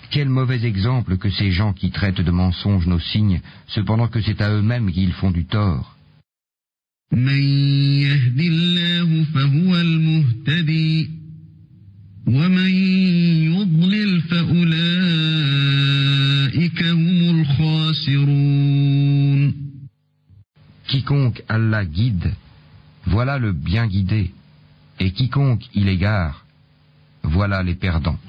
Quel mauvais exemple que ces gens qui traitent de mensonges nos signes, cependant que c'est à eux-mêmes qu'ils font du tort. من يهد الله فهو المهتدي ومن يضلل فأولئك هم الخاسرون. Quiconque Allah guide, voilà le bien guidé, et quiconque il égare, voilà les perdants.